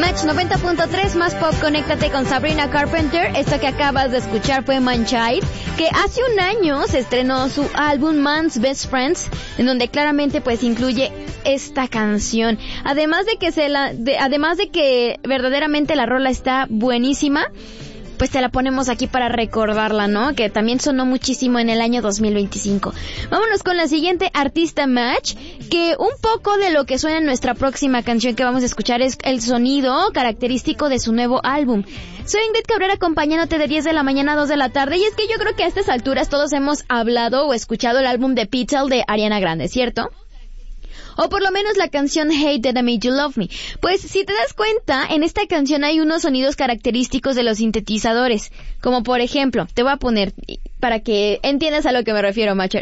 Match 90.3 más pop, conéctate con Sabrina Carpenter. Esto que acabas de escuchar fue Manchild, que hace un año se estrenó su álbum Man's Best Friends, en donde claramente pues incluye esta canción. Además de que verdaderamente la rola está buenísima, pues te la ponemos aquí para recordarla, ¿no? Que también sonó muchísimo en el año 2025. Vámonos con la siguiente artista, Match, que un poco de lo que suena en nuestra próxima canción que vamos a escuchar es el sonido característico de su nuevo álbum. Soy Ingrid Cabrera, acompañándote de 10 de la mañana a 2 de la tarde, y es que yo creo que a estas alturas todos hemos hablado o escuchado el álbum de Petal de Ariana Grande, ¿cierto? O por lo menos la canción Hey Did I Make You Love Me. Pues si te das cuenta, en esta canción hay unos sonidos característicos de los sintetizadores. Como por ejemplo, te voy a poner, para que entiendas a lo que me refiero, Macher,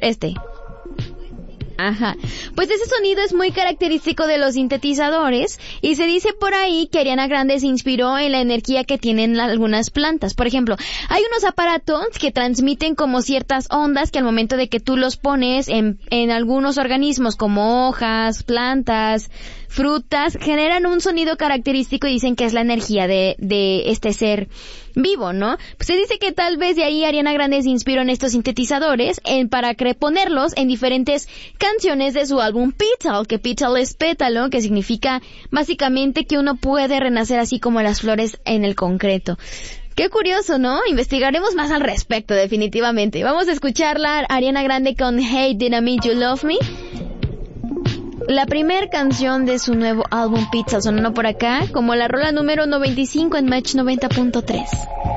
Ajá. Pues ese sonido es muy característico de los sintetizadores, y se dice por ahí que Ariana Grande se inspiró en la energía que tienen algunas plantas. Por ejemplo, hay unos aparatos que transmiten como ciertas ondas que al momento de que tú los pones en algunos organismos como hojas, plantas, frutas, generan un sonido característico y dicen que es la energía de este ser vivo, ¿no? Pues se dice que tal vez de ahí Ariana Grande se inspiró en estos sintetizadores para ponerlos en diferentes canciones de su álbum Petal, que Petal es pétalo, que significa básicamente que uno puede renacer así como las flores en el concreto. Qué curioso, ¿no? Investigaremos más al respecto, definitivamente. Vamos a escucharla, Ariana Grande con Hey Did I Make You Love Me. La primer canción de su nuevo álbum Petal, sonando por acá como la rola número 95 en Match 90.3.